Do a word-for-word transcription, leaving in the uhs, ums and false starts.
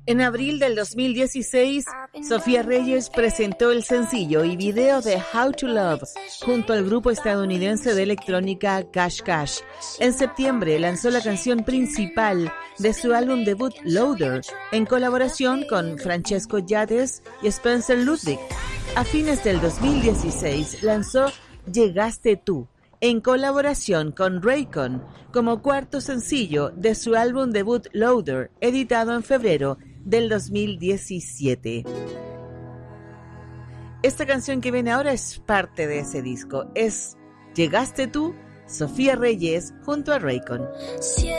En abril del dos mil dieciséis, Sofía Reyes presentó el sencillo y video de How to Love junto al grupo estadounidense de electrónica Cash Cash. En septiembre lanzó la canción principal de su álbum debut Loader, en colaboración con Francesco Yades y Spencer Ludwig. A fines del dos mil dieciséis lanzó Llegaste tú, en colaboración con Raycon, como cuarto sencillo de su álbum debut Loader, editado en febrero del dos mil diecisiete. Esta canción que viene ahora es parte de ese disco. Es Llegaste tú, Sofía Reyes junto a Raycon.